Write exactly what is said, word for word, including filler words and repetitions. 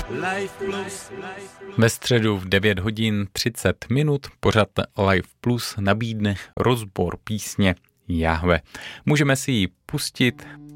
Ve středu v devět hodin třicet minut pořad Live Plus nabídne rozbor písně Jahve. Můžeme si ji pustit